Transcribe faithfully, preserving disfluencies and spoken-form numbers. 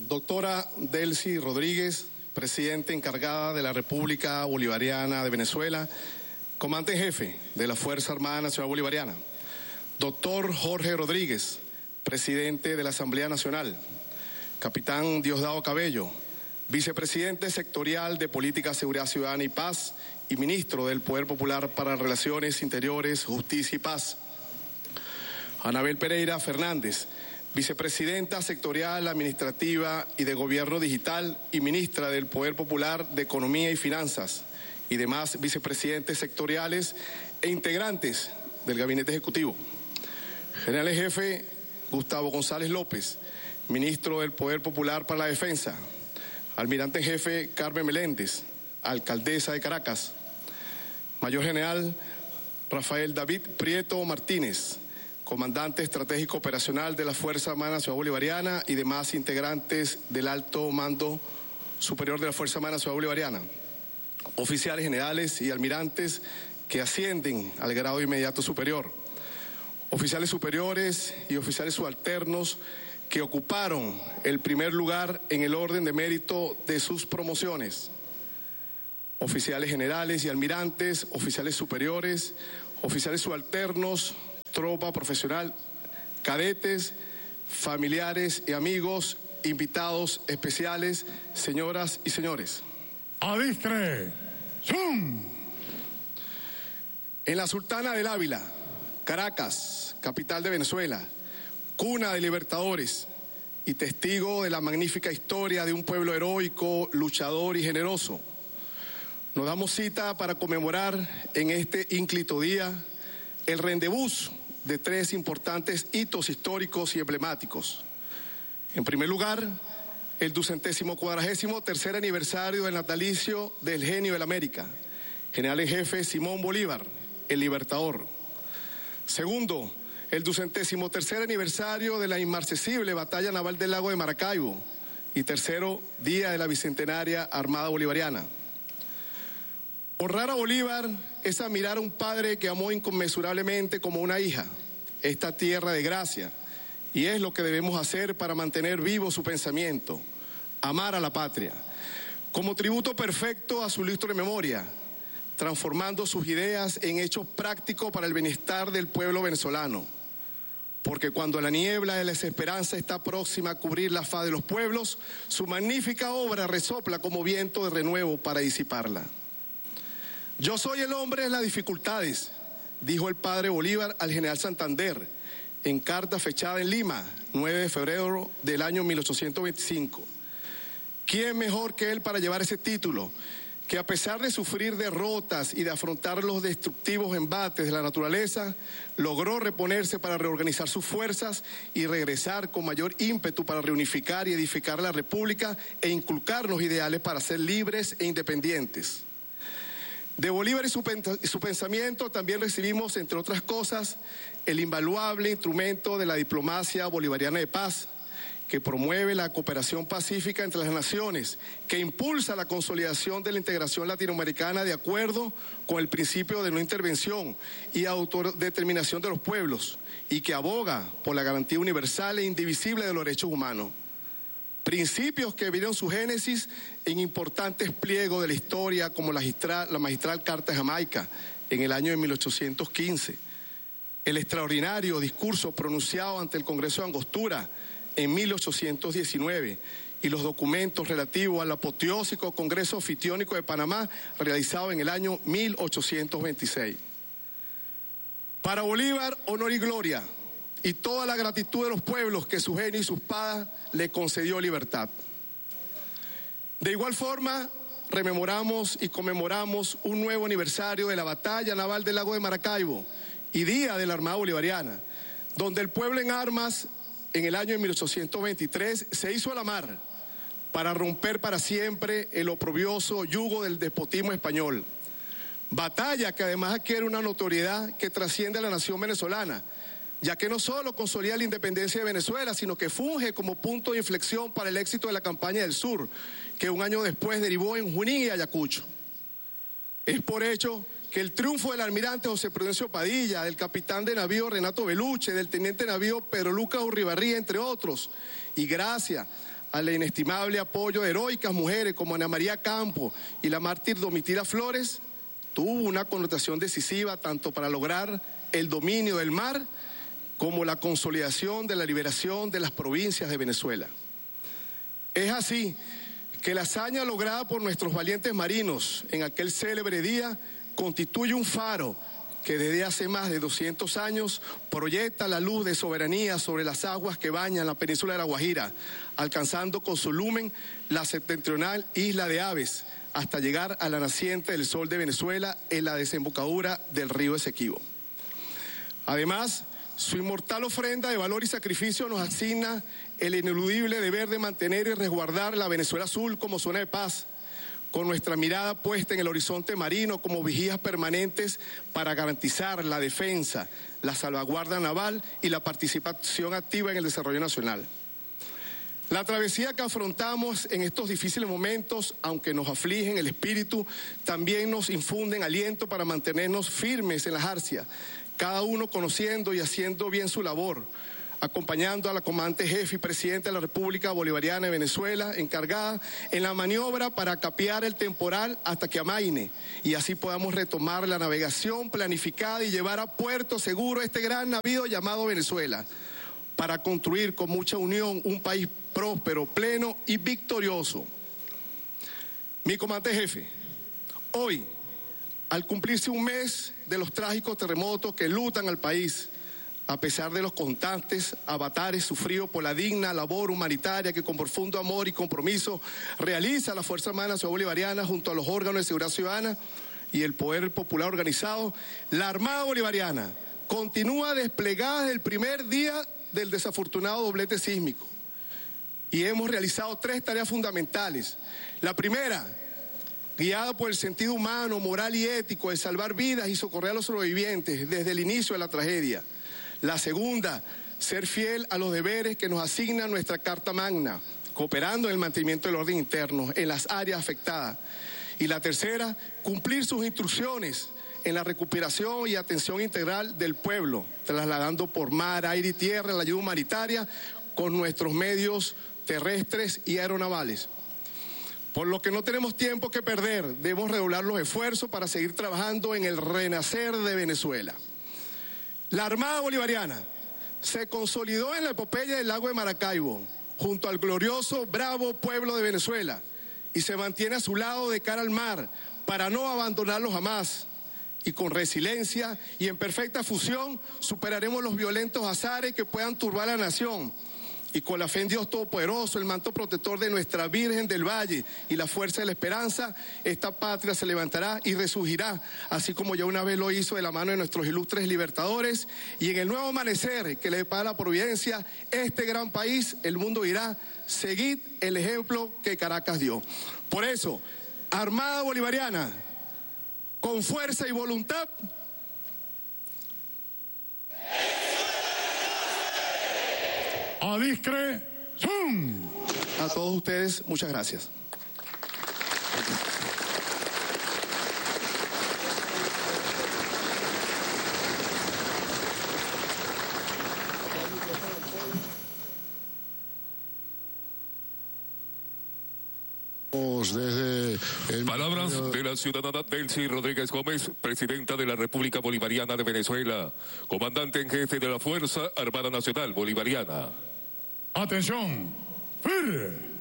Doctora Delcy Rodríguez, Presidenta encargada de la República Bolivariana de Venezuela, Comandante en Jefe de la Fuerza Armada Nacional Bolivariana. Doctor Jorge Rodríguez, Presidente de la Asamblea Nacional. Capitán Diosdado Cabello, Vicepresidente Sectorial de Política, Seguridad Ciudadana y Paz y Ministro del Poder Popular para Relaciones Interiores, Justicia y Paz. Anabel Pereira Fernández, Vicepresidenta Sectorial, Administrativa y de Gobierno Digital y Ministra del Poder Popular de Economía y Finanzas y demás vicepresidentes sectoriales e integrantes del Gabinete Ejecutivo. General en Jefe Gustavo González López, Ministro del Poder Popular para la Defensa. Almirante en Jefe Carmen Meléndez, Alcaldesa de Caracas. Mayor General Rafael David Prieto Martínez, Comandante Estratégico Operacional de la Fuerza Armada Nacional Bolivariana y demás integrantes del Alto Mando Superior de la Fuerza Armada Nacional Bolivariana. Oficiales generales y almirantes que ascienden al grado inmediato superior. Oficiales superiores y oficiales subalternos que ocuparon el primer lugar en el orden de mérito de sus promociones. Oficiales generales y almirantes, oficiales superiores, oficiales subalternos, tropa profesional, cadetes, familiares y amigos, invitados especiales, señoras y señores. ¡Adistre! ¡Zum! En la Sultana del Ávila, Caracas, capital de Venezuela, cuna de libertadores y testigo de la magnífica historia de un pueblo heroico, luchador y generoso, nos damos cita para conmemorar en este ínclito día el rendezvous de tres importantes hitos históricos y emblemáticos. En primer lugar, el ducentésimo cuadragésimo tercer aniversario del natalicio del genio de la América, General en Jefe Simón Bolívar, el Libertador. Segundo, el ducentésimo tercer aniversario de la inmarcesible Batalla Naval del Lago de Maracaibo. Y tercero, día de la Bicentenaria Armada Bolivariana. Honrar a Bolívar es admirar a un padre que amó inconmensurablemente como una hija esta tierra de gracia, y es lo que debemos hacer para mantener vivo su pensamiento, amar a la patria, como tributo perfecto a su ilustre memoria, transformando sus ideas en hechos prácticos para el bienestar del pueblo venezolano. Porque cuando la niebla de la desesperanza está próxima a cubrir la faz de los pueblos, su magnífica obra resopla como viento de renuevo para disiparla. Yo soy el hombre de las dificultades, dijo el padre Bolívar al general Santander en carta fechada en Lima, nueve de febrero del año mil ochocientos veinticinco. ¿Quién mejor que él para llevar ese título? Que a pesar de sufrir derrotas y de afrontar los destructivos embates de la naturaleza, logró reponerse para reorganizar sus fuerzas y regresar con mayor ímpetu para reunificar y edificar la República e inculcar los ideales para ser libres e independientes. De Bolívar y su, y su pensamiento también recibimos, entre otras cosas, el invaluable instrumento de la diplomacia bolivariana de paz, que promueve la cooperación pacífica entre las naciones, que impulsa la consolidación de la integración latinoamericana de acuerdo con el principio de no intervención y autodeterminación de los pueblos, y que aboga por la garantía universal e indivisible de los derechos humanos. Principios que vieron su génesis en importantes pliegos de la historia, como la magistral, la magistral Carta de Jamaica en el año de mil ochocientos quince, el extraordinario discurso pronunciado ante el Congreso de Angostura en mil ochocientos diecinueve y los documentos relativos al apoteósico Congreso Anfitriónico de Panamá realizado en el año mil ochocientos veintiséis. Para Bolívar, honor y gloria, y toda la gratitud de los pueblos que su genio y su espada le concedió libertad. De igual forma, rememoramos y conmemoramos un nuevo aniversario de la Batalla Naval del Lago de Maracaibo y Día de la Armada Bolivariana, donde el pueblo en armas en el año de mil ochocientos veintitrés se hizo a la mar para romper para siempre el oprobioso yugo del despotismo español. Batalla que además adquiere una notoriedad que trasciende a la nación venezolana, ya que no solo consolida la independencia de Venezuela, sino que funge como punto de inflexión para el éxito de la campaña del sur, que un año después derivó en Junín y Ayacucho. Es por hecho que el triunfo del almirante José Prudencio Padilla, del capitán de navío Renato Beluche, del teniente de navío Pedro Lucas Urribarría, entre otros, y gracias al inestimable apoyo de heroicas mujeres como Ana María Campo y la mártir Domitila Flores, tuvo una connotación decisiva tanto para lograr el dominio del mar como la consolidación de la liberación de las provincias de Venezuela. Es así que la hazaña lograda por nuestros valientes marinos en aquel célebre día constituye un faro que desde hace más de doscientos años proyecta la luz de soberanía sobre las aguas que bañan la península de La Guajira, alcanzando con su lumen la septentrional isla de Aves, hasta llegar a la naciente del sol de Venezuela en la desembocadura del río Esequibo. Además, su inmortal ofrenda de valor y sacrificio nos asigna el ineludible deber de mantener y resguardar la Venezuela Azul como zona de paz, con nuestra mirada puesta en el horizonte marino como vigías permanentes para garantizar la defensa, la salvaguarda naval y la participación activa en el desarrollo nacional. La travesía que afrontamos en estos difíciles momentos, aunque nos afligen el espíritu, también nos infunden aliento para mantenernos firmes en la jarcia, cada uno conociendo y haciendo bien su labor, acompañando a la comandante jefe y presidenta de la República Bolivariana de Venezuela, encargada en la maniobra para capear el temporal hasta que amaine, y así podamos retomar la navegación planificada y llevar a puerto seguro este gran navío llamado Venezuela, para construir con mucha unión un país próspero, pleno y victorioso. Mi comandante jefe, hoy, al cumplirse un mes de los trágicos terremotos que lutan al país, a pesar de los constantes avatares sufridos por la digna labor humanitaria que con profundo amor y compromiso realiza la Fuerza Armada Nacional Bolivariana junto a los órganos de seguridad ciudadana y el Poder Popular organizado, la Armada Bolivariana continúa desplegada desde el primer día del desafortunado doblete sísmico. Y hemos realizado tres tareas fundamentales. La primera, guiada por el sentido humano, moral y ético de salvar vidas y socorrer a los sobrevivientes desde el inicio de la tragedia. La segunda, ser fiel a los deberes que nos asigna nuestra Carta Magna, cooperando en el mantenimiento del orden interno en las áreas afectadas. Y la tercera, cumplir sus instrucciones en la recuperación y atención integral del pueblo, trasladando por mar, aire y tierra la ayuda humanitaria con nuestros medios terrestres y aeronavales. Por lo que no tenemos tiempo que perder, debemos redoblar los esfuerzos para seguir trabajando en el renacer de Venezuela. La Armada Bolivariana se consolidó en la epopeya del lago de Maracaibo, junto al glorioso, bravo pueblo de Venezuela, y se mantiene a su lado de cara al mar, para no abandonarlo jamás. Y con resiliencia y en perfecta fusión superaremos los violentos azares que puedan turbar a la nación. Y con la fe en Dios Todopoderoso, el manto protector de nuestra Virgen del Valle y la fuerza de la esperanza, esta patria se levantará y resurgirá, así como ya una vez lo hizo de la mano de nuestros ilustres libertadores. Y en el nuevo amanecer que le depara la providencia, este gran país, el mundo dirá: seguid el ejemplo que Caracas dio. Por eso, Armada Bolivariana, con fuerza y voluntad, Adiscre, Zoom. A todos ustedes, muchas gracias. Desde el... Palabras de la ciudadana Delcy Rodríguez Gómez, presidenta de la República Bolivariana de Venezuela, comandante en jefe de la Fuerza Armada Nacional Bolivariana. Atención, firme.